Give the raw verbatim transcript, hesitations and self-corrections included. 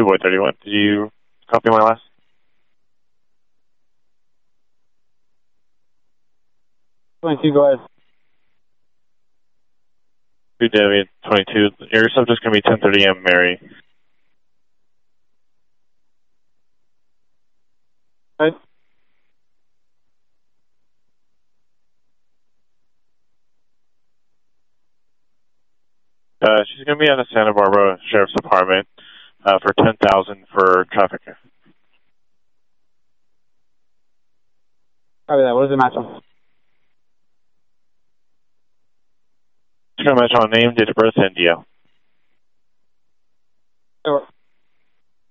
two Boy thirty-one. Did you copy my last? twenty-two, go ahead. two David twenty-two. Your subject's going to be ten thirty a.m. Mary. Right. Uh, she's going to be at the Santa Barbara Sheriff's Department uh, for ten thousand for traffic. Copy that. What is the match on? It's going to match on name, date of birth, and D L. Over.